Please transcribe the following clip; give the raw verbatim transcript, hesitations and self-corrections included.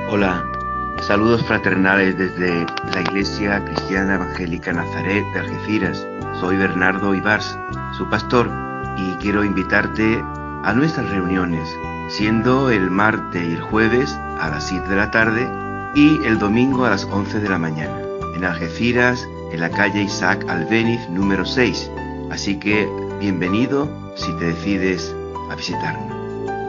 Hola, saludos fraternales desde la Iglesia Cristiana Evangélica Nazaret de Algeciras. Soy Bernardo Ibars, su pastor, y quiero invitarte a nuestras reuniones, siendo el martes y el jueves a las siete de la tarde y el domingo a las once de la mañana, en Algeciras, en la calle Isaac Albéniz número seis. Así que bienvenido si te decides a visitarnos.